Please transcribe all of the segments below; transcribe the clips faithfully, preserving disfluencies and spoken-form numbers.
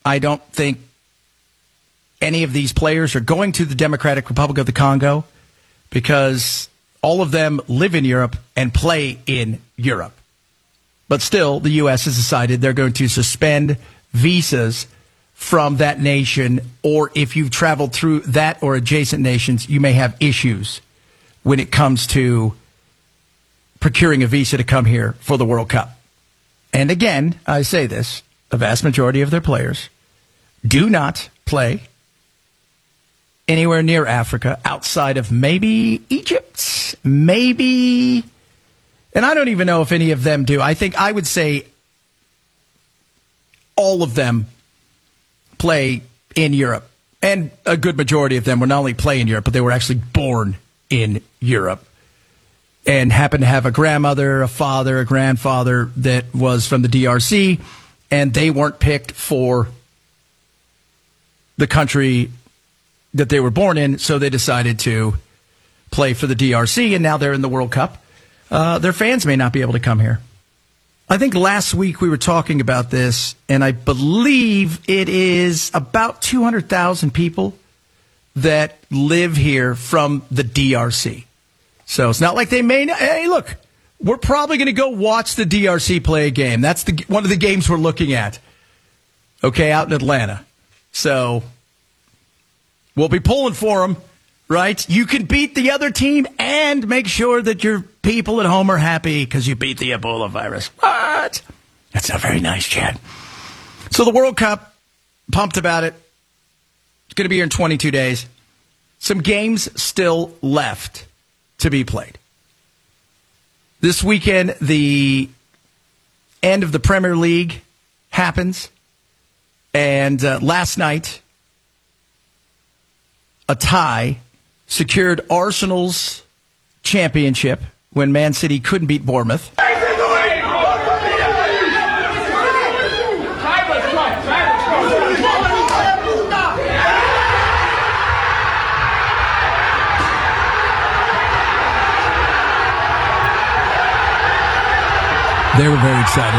I don't think any of these players are going to the Democratic Republic of the Congo because all of them live in Europe and play in Europe. But still, the U S has decided they're going to suspend visas from that nation, or if you've traveled through that or adjacent nations, you may have issues when it comes to procuring a visa to come here for the World Cup. And again, I say this, the vast majority of their players do not play anywhere near Africa outside of maybe Egypt, maybe, and I don't even know if any of them do. I think I would say all of them play in Europe. And a good majority of them were not only play in Europe, but they were actually born in Europe and happen to have a grandmother, a father, a grandfather that was from the D R C, and they weren't picked for the country that they were born in, so they decided to play for the D R C, and now they're in the World Cup. Uh, their fans may not be able to come here. I think last week we were talking about this, and I believe it is about two hundred thousand people that live here from the D R C. So it's not like they may not. Hey, look, we're probably going to go watch the D R C play a game. That's the one of the games we're looking at, okay, out in Atlanta. So we'll be pulling for them, right? You can beat the other team and make sure that your people at home are happy because you beat the Ebola virus. What? That's not very nice, Chad. So the World Cup, pumped about it. It's going to be here in twenty-two days. Some games still left to be played. This weekend, the end of the Premier League happens. And uh, last night, a tie secured Arsenal's championship when Man City couldn't beat Bournemouth. They were very excited.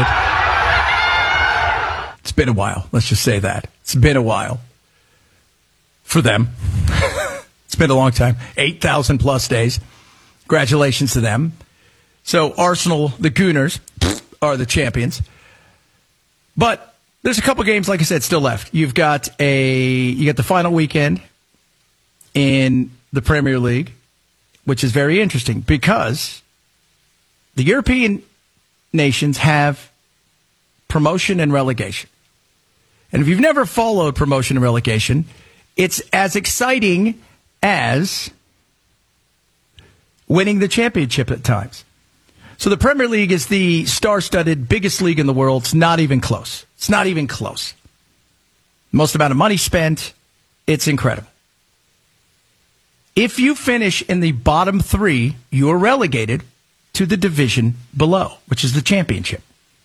It's been a while. Let's just say that. It's been a while for them. It's been a long time. eight thousand plus days. Congratulations to them. So Arsenal, the Gooners, are the champions. But there's a couple games, like I said, still left. You've got a you got the final weekend in the Premier League, which is very interesting because the European nations have promotion and relegation. And if you've never followed promotion and relegation, it's as exciting as winning the championship at times. So the Premier League is the star-studded biggest league in the world. It's not even close. It's not even close. Most amount of money spent. It's incredible. If you finish in the bottom three, you are relegated to the division below, which is the championship.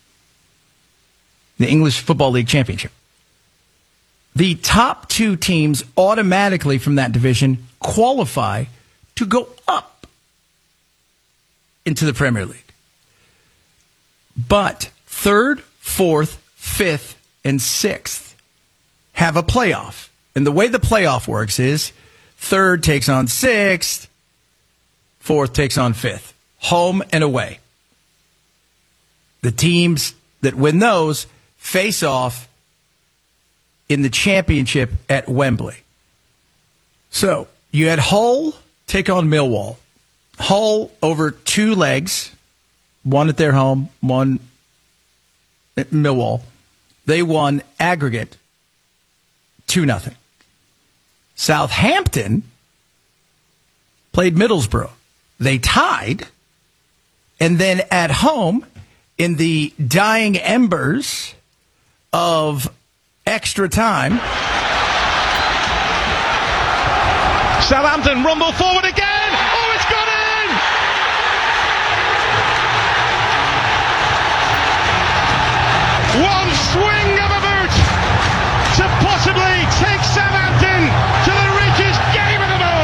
The English Football League Championship. The top two teams automatically from that division qualify to go up into the Premier League. But third, fourth, fifth, and sixth have a playoff. And the way the playoff works is third takes on sixth, fourth takes on fifth. Home and away. The teams that win those face off in the championship at Wembley. So you had Hull take on Millwall. Hull over two legs, one at their home, one at Millwall. They won aggregate two nothing. Southampton played Middlesbrough. They tied. And then at home, in the dying embers of extra time, Southampton rumble forward again. Oh, it's gone in! One swing of a boot to possibly take Southampton to the richest game of them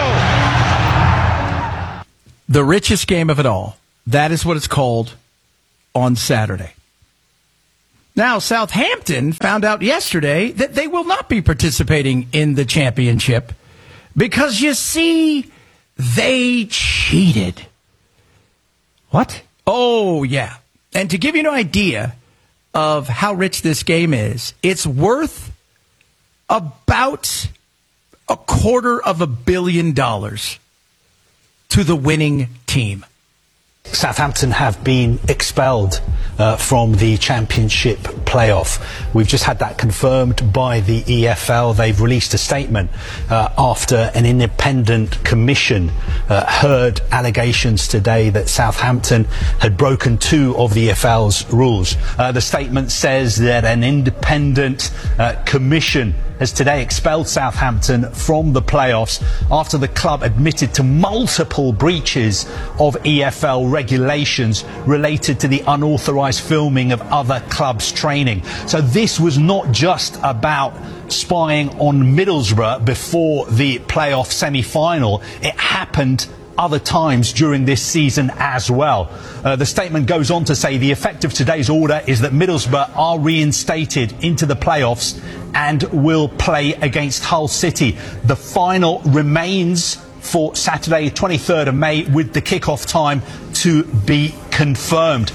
all. The richest game of it all. That is what it's called on Saturday. Now, Southampton found out yesterday that they will not be participating in the championship because, you see, they cheated. What? Oh, yeah. And to give you an idea of how rich this game is, it's worth about a quarter of a billion dollars to the winning team. Southampton have been expelled uh, from the Championship playoff. We've just had that confirmed by the E F L. They've released a statement uh, after an independent commission uh, heard allegations today that Southampton had broken two of the E F L's rules. Uh, the statement says that an independent uh, commission has today expelled Southampton from the playoffs after the club admitted to multiple breaches of E F L regulations related to the unauthorised filming of other clubs' training. So this was not just about spying on Middlesbrough before the playoff semi-final. It happened other times during this season as well. Uh, the statement goes on to say the effect of today's order is that Middlesbrough are reinstated into the playoffs and will play against Hull City. The final remains for Saturday, twenty-third of May, with the kick-off time to be confirmed.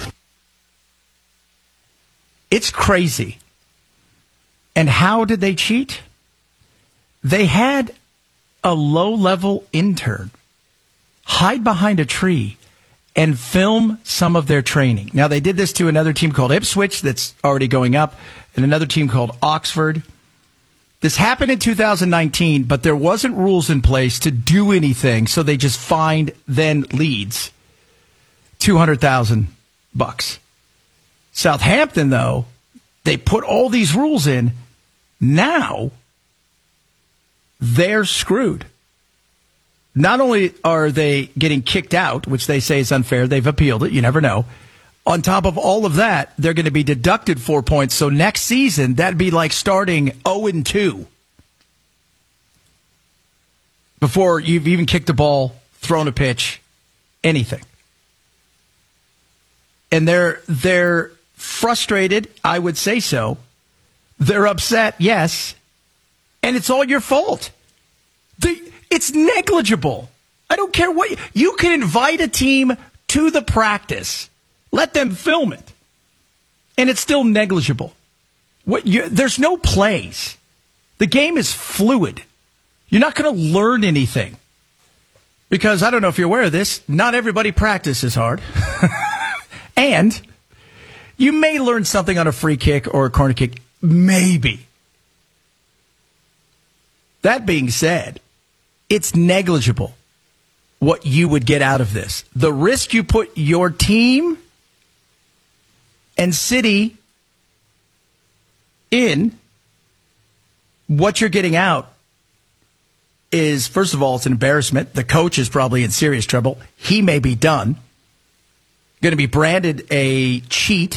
It's crazy. And how did they cheat? They had a low-level intern hide behind a tree and film some of their training. Now, they did this to another team called Ipswich that's already going up, and another team called Oxford. This happened in two thousand nineteen, but there wasn't rules in place to do anything, so they just fined then Leeds two hundred thousand bucks. Southampton, though, they put all these rules in. Now they're screwed. Not only are they getting kicked out, which they say is unfair, they've appealed it, you never know. On top of all of that, they're going to be deducted four points. So next season, that'd be like starting oh and two before you've even kicked a ball, thrown a pitch, anything. And they're they're frustrated, I would say so. They're upset, yes. And it's all your fault. They, it's negligible. I don't care what you, you can invite a team to the practice. Let them film it. And it's still negligible. What you, there's no plays. The game is fluid. You're not going to learn anything. Because I don't know if you're aware of this, not everybody practices hard. And you may learn something on a free kick or a corner kick. Maybe. That being said, it's negligible what you would get out of this. The risk you put your team and city in, what you're getting out is, first of all, it's an embarrassment. The coach is probably in serious trouble. He may be done. Going to be branded a cheat.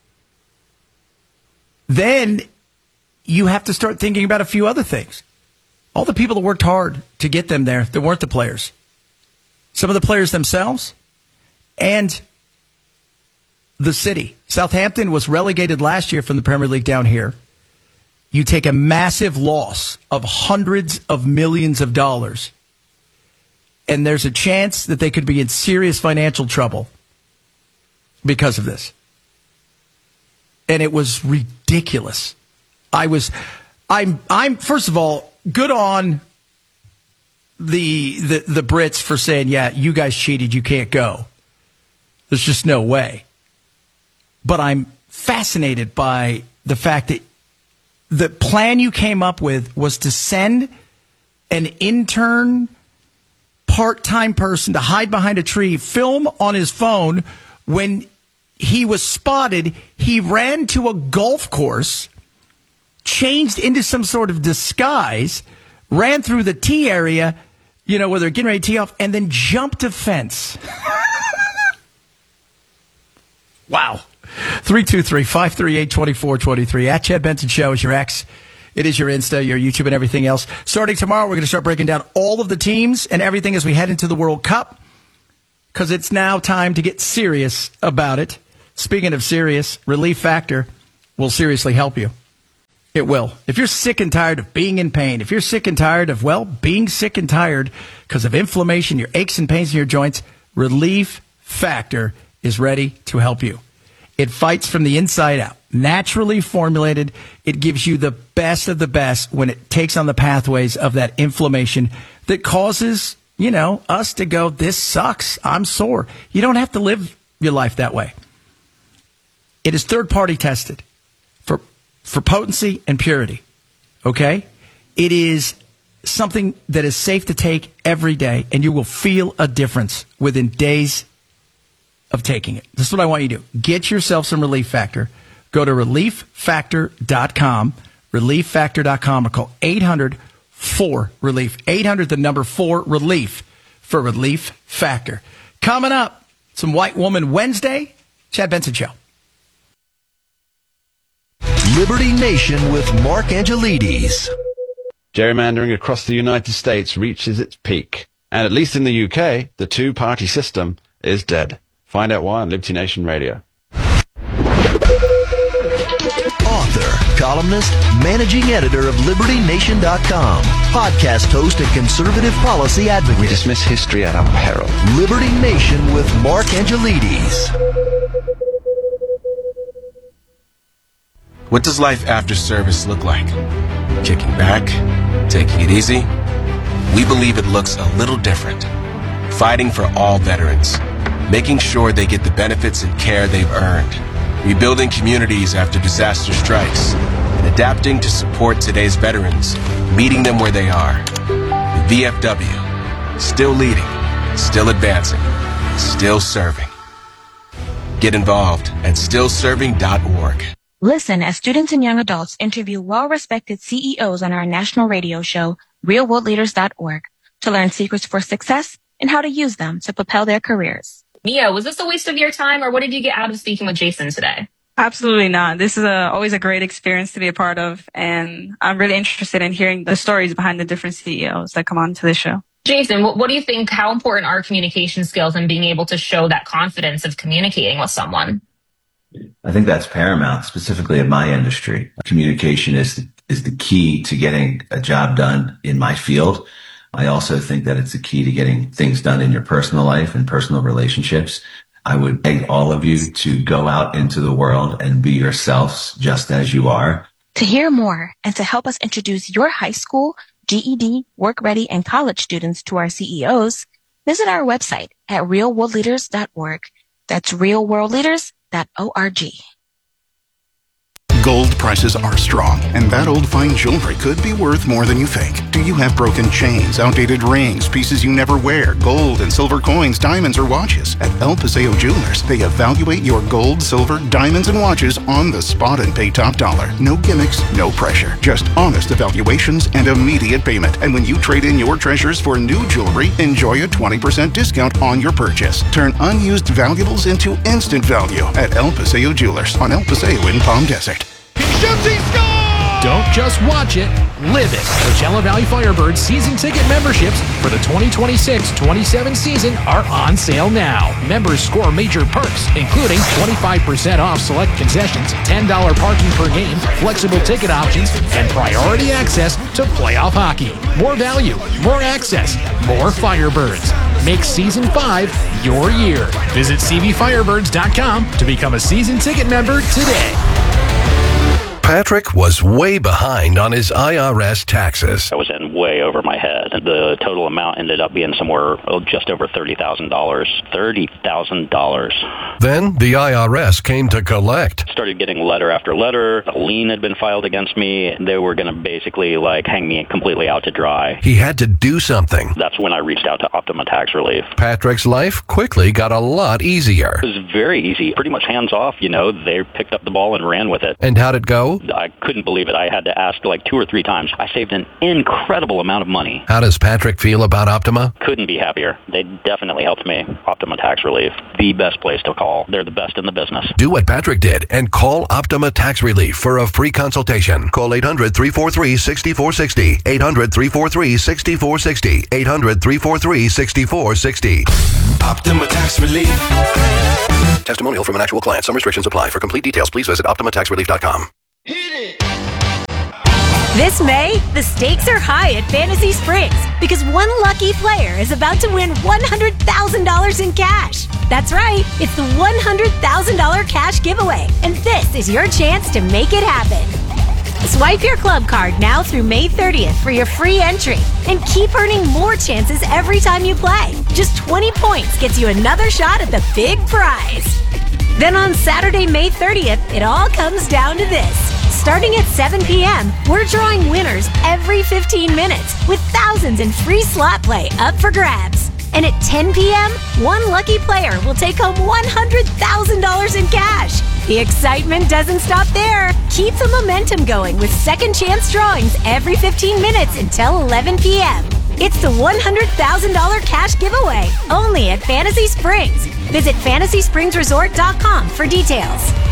Then you have to start thinking about a few other things. All the people that worked hard to get them there, that weren't the players. Some of the players themselves and the city. Southampton was relegated last year from the Premier League down here. You take a massive loss of hundreds of millions of dollars, and there's a chance that they could be in serious financial trouble because of this. And it was ridiculous. I was, I'm, I'm, first of all, good on the, the, the Brits for saying, yeah, you guys cheated, you can't go. There's just no way. But I'm fascinated by the fact that the plan you came up with was to send an intern, part-time person to hide behind a tree, film on his phone. When he was spotted, he ran to a golf course, changed into some sort of disguise, ran through the tee area, you know, where they're getting ready to tee off, and then jumped a fence. Wow. three two three, five three eight, two four two three. At Chad Benson Show is your X. It is your Insta, your YouTube, and everything else. Starting tomorrow, we're going to start breaking down all of the teams and everything as we head into the World Cup, because it's now time to get serious about it. Speaking of serious, Relief Factor will seriously help you. It will. If you're sick and tired of being in pain, if you're sick and tired of, well, being sick and tired because of inflammation, your aches and pains in your joints, Relief Factor is ready to help you. It fights from the inside out. Naturally formulated, it gives you the best of the best when it takes on the pathways of that inflammation that causes, you know, us to go, this sucks, I'm sore. You don't have to live your life that way. It is third-party tested for for potency and purity, okay? It is something that is safe to take every day, and you will feel a difference within days of taking it. This is what I want you to do. Get yourself some Relief Factor. Go to relief factor dot com, relief factor dot com, or call eight hundred four relief. eight hundred, the number four, relief for Relief Factor. Coming up, some White Woman Wednesday, Chad Benson Show. Liberty Nation with Mark Angelides. Gerrymandering across the United States reaches its peak. And at least in the U K, the two-party system is dead. Find out why on Liberty Nation Radio. Author, columnist, managing editor of Liberty Nation dot com, podcast host and conservative policy advocate. We dismiss history at our peril. Liberty Nation with Mark Angelides. What does life after service look like? Kicking back? Taking it easy? We believe it looks a little different. Fighting for all veterans. Making sure they get the benefits and care they've earned. Rebuilding communities after disaster strikes. And adapting to support today's veterans. Meeting them where they are. The V F W. Still leading. Still advancing. Still serving. Get involved at still serving dot org. Listen as students and young adults interview well-respected C E Os on our national radio show, real world leaders dot org, to learn secrets for success and how to use them to propel their careers. Mia, was this a waste of your time, or what did you get out of speaking with Jason today? Absolutely not. This is a, always a great experience to be a part of, and I'm really interested in hearing the stories behind the different C E Os that come on to the show. Jason, what, what do you think, how important are communication skills and being able to show that confidence of communicating with someone? I think that's paramount, specifically in my industry. Communication is the, is the key to getting a job done in my field. I also think that it's the key to getting things done in your personal life and personal relationships. I would beg all of you to go out into the world and be yourselves just as you are. To hear more and to help us introduce your high school, G E D, work ready, and college students to our C E Os, visit our website at real world leaders dot org. That's real world leaders dot org. Gold prices are strong, and that old fine jewelry could be worth more than you think. Do you have broken chains, outdated rings, pieces you never wear, gold and silver coins, diamonds, or watches? At El Paseo Jewelers, they evaluate your gold, silver, diamonds, and watches on the spot and pay top dollar. No gimmicks, no pressure. Just honest evaluations and immediate payment. And when you trade in your treasures for new jewelry, enjoy a twenty percent discount on your purchase. Turn unused valuables into instant value at El Paseo Jewelers on El Paseo in Palm Desert. Shoots, he scores! Don't just watch it, live it. Coachella Valley Firebirds season ticket memberships for the twenty twenty-six twenty-seven season are on sale now. Members score major perks, including twenty-five percent off select concessions, ten dollars parking per game, flexible ticket options, and priority access to playoff hockey. More value, more access, more Firebirds. Make Season five your year. Visit c v firebirds dot com to become a season ticket member today. Patrick was way behind on his I R S taxes. I was in way over my head. The total amount ended up being somewhere oh, just over thirty thousand dollars. thirty thousand dollars. Then the I R S came to collect. Started getting letter after letter. A lien had been filed against me. They were going to basically like hang me completely out to dry. He had to do something. That's when I reached out to Optima Tax Relief. Patrick's life quickly got a lot easier. It was very easy. Pretty much hands off, you know. They picked up the ball and ran with it. And how'd it go? I couldn't believe it. I had to ask like two or three times. I saved an incredible incredible amount of money. How does Patrick feel about Optima? Couldn't be happier. They definitely helped me. Optima Tax Relief, the best place to call. They're the best in the business. Do what Patrick did and call Optima Tax Relief for a free consultation. Call eight hundred, three four three, six four six zero. eight hundred, three four three, six four six zero. eight hundred, three four three, six four six zero. Optima Tax Relief. Testimonial from an actual client. Some restrictions apply. For complete details, please visit optima tax relief dot com. This May, the stakes are high at Fantasy Springs because one lucky player is about to win one hundred thousand dollars in cash. That's right, it's the one hundred thousand dollars cash giveaway, and this is your chance to make it happen. Swipe your club card now through May thirtieth for your free entry and keep earning more chances every time you play. Just twenty points gets you another shot at the big prize. Then on Saturday, May thirtieth, it all comes down to this. Starting at seven p.m., we're drawing winners every fifteen minutes with thousands in free slot play up for grabs. And at ten p.m., one lucky player will take home one hundred thousand dollars in cash. The excitement doesn't stop there. Keep the momentum going with second chance drawings every fifteen minutes until eleven p.m. It's the one hundred thousand dollars cash giveaway, only at Fantasy Springs. Visit fantasy springs resort dot com for details.